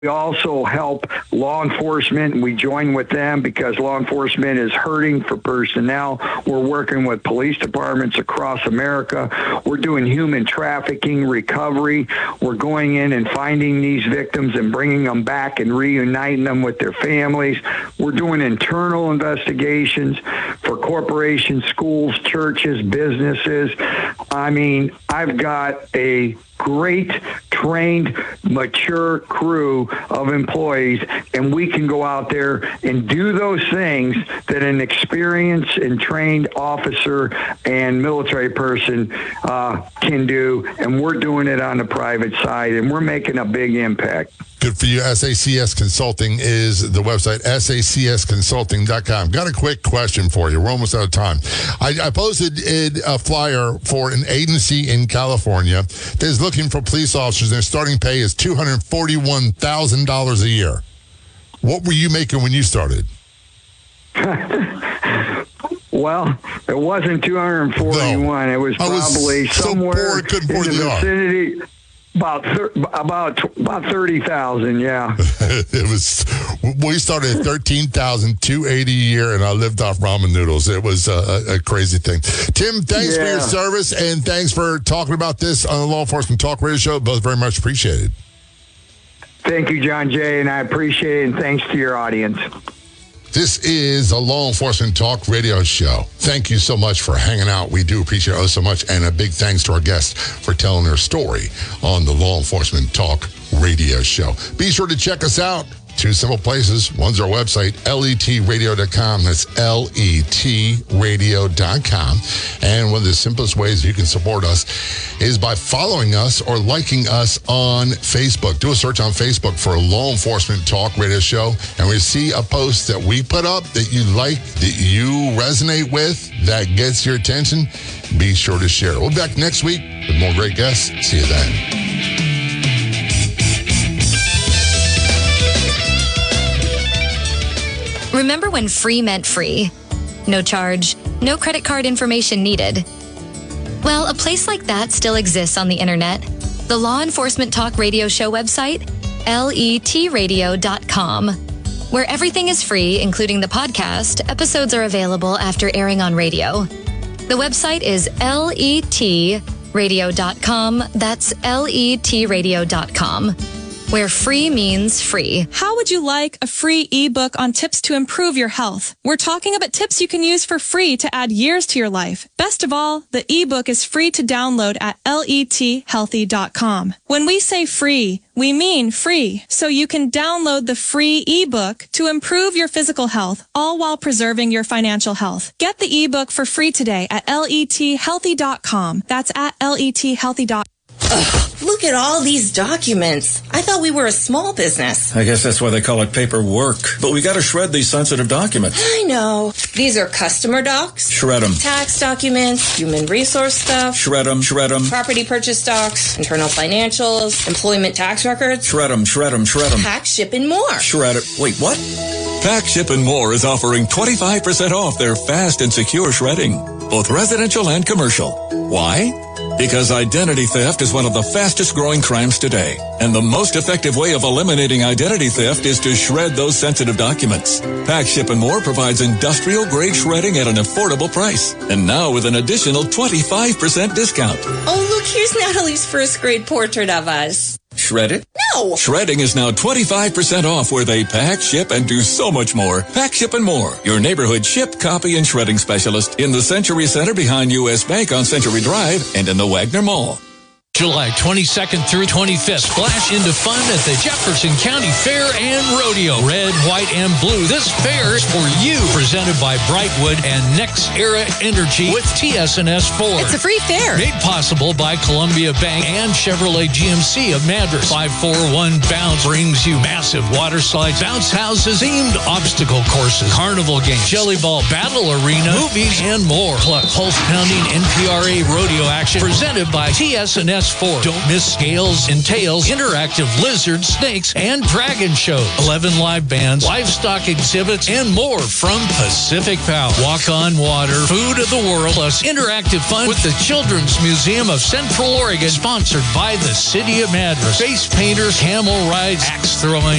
We also help law enforcement, and we join with them because law enforcement is hurting for personnel. We're working with police departments across America. We're doing human trafficking recovery. We're going in and finding these victims and bringing them back and reuniting them with their families. We're doing internal investigations for corporations, schools, churches, businesses. I mean, I've got a great, trained, mature crew of employees, and we can go out there and do those things that an experienced and trained officer and military person can do, and we're doing it on the private side, and we're making a big impact. Good for you. SACS Consulting is the website, sacsconsulting.com. Got a quick question for you. We're almost out of time. I posted a flyer for an agency in California that is looking for police officers. Their starting pay is $241,000 a year. What were you making when you started? Well, it wasn't 241. No. It was probably somewhere in the vicinity. About 30,000, yeah. We started at $13,280 a year, and I lived off ramen noodles. It was a crazy thing. Tim, thanks for your service, and thanks for talking about this on the Law Enforcement Talk Radio Show. Both very much appreciated. Thank you, John Jay, and I appreciate it, and thanks to your audience. This is a Law Enforcement Talk Radio Show. Thank you so much for hanging out. We do appreciate it so much. And a big thanks to our guests for telling their story on the Law Enforcement Talk Radio Show. Be sure to check us out. Two simple places. One's our website, letradio.com. That's letradio.com. And one of the simplest ways you can support us is by following us or liking us on Facebook. Do a search on Facebook for Law Enforcement Talk Radio Show, and we see a post that we put up that you like, that you resonate with, that gets your attention. Be sure to share it. We'll be back next week with more great guests. See you then. Remember when free meant free? No charge, no credit card information needed. Well, a place like that still exists on the internet. The Law Enforcement Talk Radio Show website, letradio.com. Where everything is free, including the podcast, episodes are available after airing on radio. The website is letradio.com. That's letradio.com. Where free means free. How would you like a free ebook on tips to improve your health? We're talking about tips you can use for free to add years to your life. Best of all, the ebook is free to download at lethealthy.com. When we say free, we mean free. So you can download the free ebook to improve your physical health, all while preserving your financial health. Get the ebook for free today at lethealthy.com. That's at lethealthy.com. Ugh, look at all these documents. I thought we were a small business. I guess that's why they call it paperwork. But we got to shred these sensitive documents. I know. These are customer docs. Shred them. Tax documents, human resource stuff. Shred them, shred them. Property purchase docs, internal financials, employment tax records. Shred them, shred them, shred them. Pack, ship, and more. Shred it. Wait, what? Pack, Ship, and More is offering 25% off their fast and secure shredding, both residential and commercial. Why? Because identity theft is one of the fastest growing crimes today. And the most effective way of eliminating identity theft is to shred those sensitive documents. Pack, Ship, and More provides industrial grade shredding at an affordable price. And now with an additional 25% discount. Oh, look, here's Natalie's first grade portrait of us. Shred it? No! Shredding is now 25% off where they pack, ship, and do so much more. Pack, Ship, and More. Your neighborhood ship, copy, and shredding specialist in the Century Center behind U.S. Bank on Century Drive and in the Wagner Mall. July 22nd through 25th, splash into fun at the Jefferson County Fair and Rodeo. Red, white, and blue. This fair is for you. Presented by Brightwood and Next Era Energy with TS&S Ford. It's a free fair. Made possible by Columbia Bank and Chevrolet GMC of Madras. 541 Bounce brings you massive water slides, bounce houses, themed obstacle courses, carnival games, jelly ball battle arena, movies, and more. Plus, pulse-pounding NPRA rodeo action presented by TS&S 4. Don't miss Scales and Tails, interactive lizards, snakes, and dragon shows. 11 live bands, livestock exhibits, and more from Pacific Power. Walk on water, food of the world, plus interactive fun with the Children's Museum of Central Oregon, sponsored by the City of Madras. Face painters, camel rides, axe throwing,